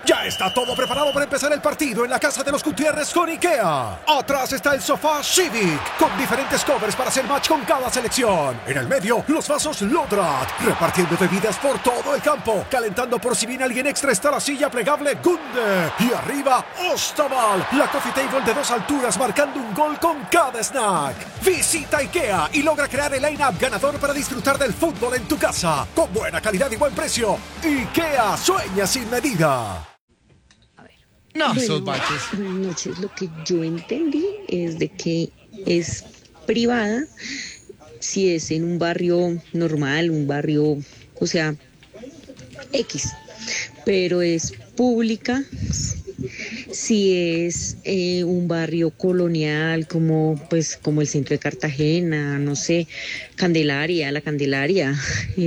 Ya está todo preparado para empezar el partido en la casa de los Gutiérrez con IKEA. Atrás está el sofá Civic, con diferentes covers para hacer match con cada selección. En el medio, los vasos Lodrat, repartiendo bebidas por todo el campo. Calentando por si viene alguien extra está la silla plegable Gunde. Y arriba, Ostaval, la coffee table de 2 alturas marcando un gol con cada snack. Visita IKEA y logra crear el line-up ganador para disfrutar del fútbol en tu casa. Con buena calidad y buen precio. IKEA, sueña sin medida. No, Bueno, esos baches. buenas noches. Lo que yo entendí es de que es privada si es en un barrio normal, un barrio, o sea, X, pero es pública si es un barrio colonial como el centro de Cartagena, no sé, la Candelaria,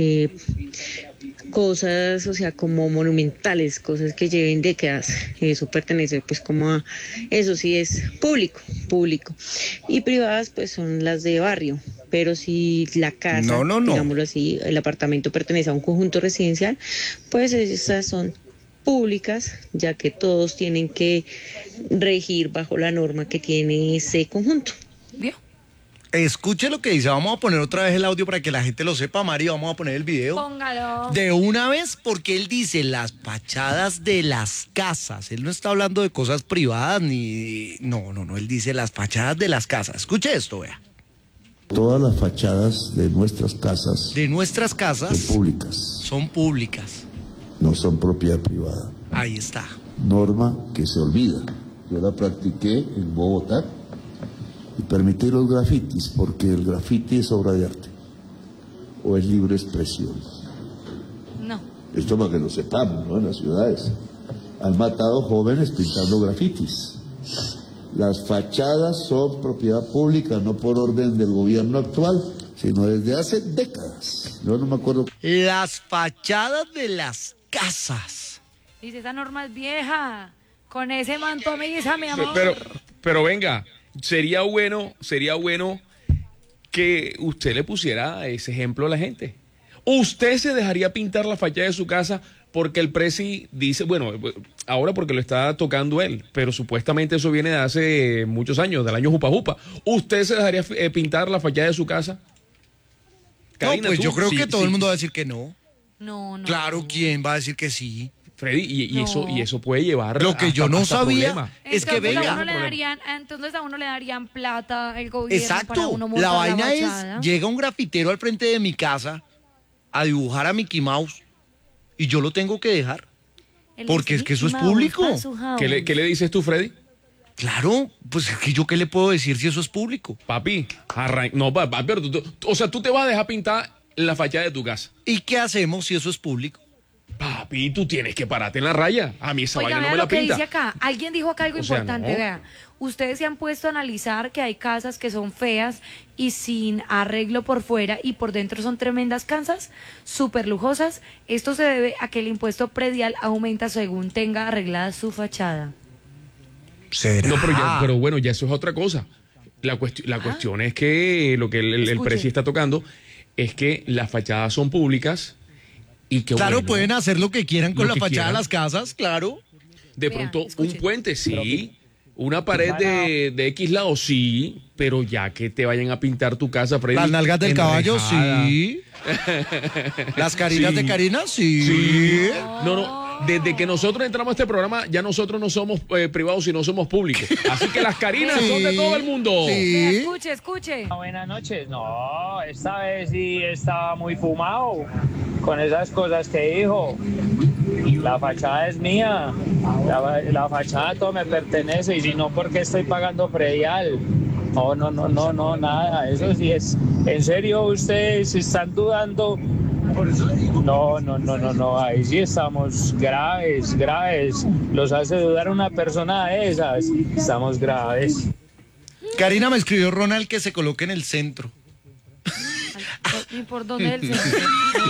cosas, o sea, como monumentales, cosas que lleven décadas. Eso pertenece pues como a, eso sí es público. Y privadas pues son las de barrio. Pero si la casa, No. digámoslo así, el apartamento pertenece a un conjunto residencial, pues esas son públicas, ya que todos tienen que regir bajo la norma que tiene ese conjunto. ¿Vio? Escuche lo que dice. Vamos a poner otra vez el audio para que la gente lo sepa, Mari. Vamos a poner el video. Póngalo. De una vez, porque él dice las fachadas de las casas. Él no está hablando de cosas privadas ni... No. Él dice las fachadas de las casas. Escuche esto, vea. Todas las fachadas de nuestras casas De nuestras casas son públicas, son públicas. no son propiedad privada. Ahí está. Norma que se olvida. Yo la practiqué en Bogotá y permití los grafitis, porque el grafiti es obra de arte o es libre expresión. No. Esto para que lo sepamos, ¿no? En las ciudades han matado jóvenes pintando grafitis. Las fachadas son propiedad pública, no por orden del gobierno actual, sino desde hace décadas. Yo no me acuerdo. Las fachadas de las casas. Dice, esa norma es vieja. Con ese manto misa, mi amor. Pero venga, sería bueno que usted le pusiera ese ejemplo a la gente. ¿Usted se dejaría pintar la fachada de su casa porque el presi dice, bueno, ahora porque lo está tocando él, pero supuestamente eso viene de hace muchos años, del año Jupa Jupa? ¿Usted se dejaría pintar la fachada de su casa? Karina, No, pues ¿tú? yo creo Sí, que todo el sí. mundo va a decir que no. No. Claro, ¿quién va a decir que sí? Freddy, y No. eso puede llevar Lo que yo no hasta sabía problema. es que Entonces, venga. entonces a uno le darían plata el gobierno para Exacto. uno montar La vaina fachada. es, llega un grafitero al frente de mi casa a dibujar a Mickey Mouse y yo lo tengo que dejar. El porque es que eso es Mickey Mouse público. para su house. ¿Qué le dices tú, Freddy? Claro, pues es que yo qué le puedo decir si eso es público. Papi, pero o sea, tú te vas a dejar pintar la fachada de tu casa. ¿Y qué hacemos si eso es público? Papi, tú tienes que pararte en la raya. A mí esa Oiga, vaina no vea me la lo que pinta. dice acá. Alguien dijo acá algo O sea, importante, no. vea. Ustedes se han puesto a analizar que hay casas que son feas y sin arreglo por fuera y por dentro son tremendas casas, súper lujosas. Esto se debe a que el impuesto predial aumenta según tenga arreglada su fachada. ¿Será? No, pero bueno, ya eso es otra cosa. La cuestión es que lo que el Escuche. presi está tocando es que las fachadas son públicas y que Claro, bueno, pueden hacer lo que quieran con lo la que fachada de quieran. las casas, claro. de Vea, pronto escuche. un puente, sí. Una pared de X lado, sí. Pero ya que te vayan a pintar tu casa, Freddy. Las nalgas del caballo, enrejada. sí. Las carinas Sí. de Karina, sí. Sí. No. Desde que nosotros entramos a este programa, ya nosotros no somos privados, sino somos públicos. Así que las Carinas Sí. son de todo el mundo. Sí. Vea, escuche. Buenas noches. No, esta vez sí estaba muy fumado con esas cosas que dijo. La fachada es mía. La fachada todo me pertenece y si no, ¿por qué estoy pagando predial? No, nada. Eso sí es. En serio, ustedes están dudando. No. Ahí sí estamos graves. Los hace dudar una persona de esas. Estamos graves. Karina me escribió Ronald que se coloque en el centro. ¿Y por dónde es el centro?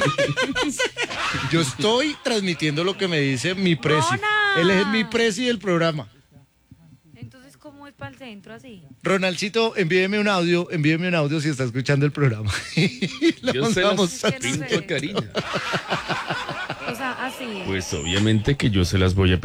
Yo estoy transmitiendo lo que me dice mi presi. ¡Ronald! Él es mi presi del programa. Entonces, ¿cómo es para el centro así? Ronaldcito, envíeme un audio si está escuchando el programa. Lo Yo se las mandamos Que no pinto sé. a Karina. O sea, así. Pues obviamente que yo se las voy a